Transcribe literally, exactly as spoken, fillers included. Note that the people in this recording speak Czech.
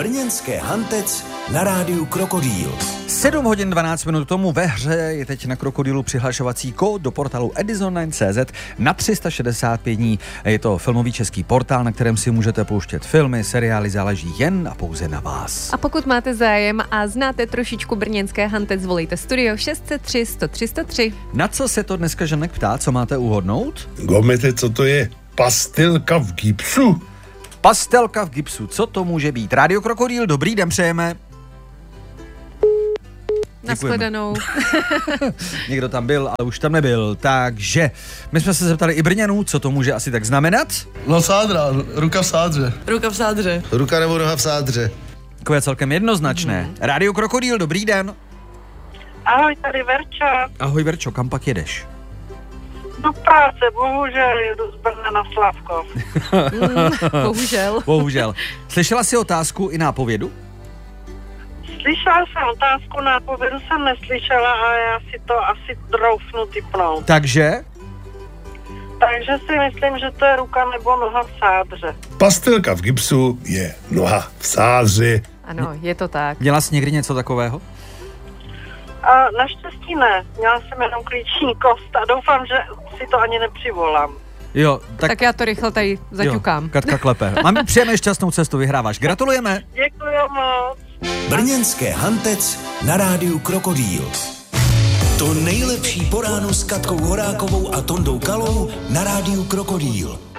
Brněnské Hantec na rádiu Krokodýl. sedm hodin dvanáct minut tomu ve hře je teď na Krokodýlu přihlašovací kód do portálu Edison nine tečka cé zet na tři sta šedesát pět dní. Je to filmový český portál, na kterém si můžete pouštět filmy, seriály, záleží jen a pouze na vás. A pokud máte zájem a znáte trošičku brněnské Hantec, volejte studio šest set tři sto tři sto tři. Na co se to dneska Žanek ptá, co máte uhodnout? Gomete, co to je? Pastelka v gipsu? Pastelka v gipsu, co to může být? Rádio Krokodýl, dobrý den přejeme. Nashledanou. Někdo tam byl, ale už tam nebyl, takže my jsme se zeptali i Brňanů, co to může asi tak znamenat? No sádra, ruka v sádře. Ruka v sádře. Ruka nebo noha v sádře. Takové celkem jednoznačné. Mm. Rádio Krokodýl, dobrý den. Ahoj, tady Verča. Ahoj Verčo, kam pak jedeš? Do práce, bohužel jedu z Brna na Slavkov. mm, bohužel. Bohužel. Slyšela jsi otázku i nápovědu? Slyšela jsem otázku, nápovědu jsem neslyšela, ale já si to asi troufnu tipnout. Takže? Takže si myslím, že to je ruka nebo noha v sádře. Pastelka v gipsu je noha v sádře. Ano, je to tak. Měla jsi někdy něco takového? A naštěstí ne, měla jsem jenom klíční kost a doufám, že si to ani nepřivolám. Jo, tak, tak já to rychle tady zaťukám. Jo, Katka klepe. Máme příjemnou šťastnou cestu, vyhráváš. Gratulujeme. Děkuji moc. Brněnské Hantec na rádiu Krokodýl. To nejlepší po ránu s Katkou Horákovou a Tondou Kalou na rádiu Krokodýl.